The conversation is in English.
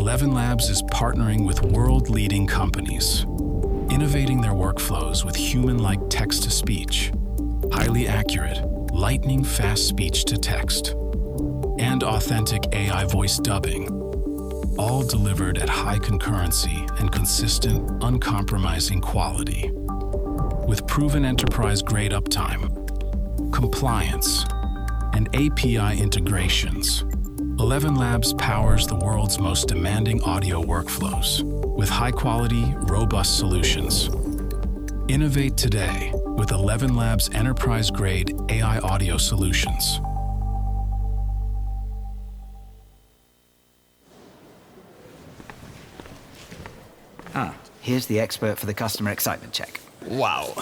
Eleven Labs is partnering with world-leading companies, innovating their workflows with human-like text-to-speech, highly accurate, lightning-fast speech-to-text, and authentic AI voice dubbing, all delivered at high concurrency and consistent, uncompromising quality. With proven enterprise-grade uptime, compliance, and API integrations, Eleven Labs powers the world's most demanding audio workflows with high-quality, robust solutions. Innovate today with Eleven Labs enterprise-grade AI audio solutions. Here's the expert for the customer excitement check. Wow.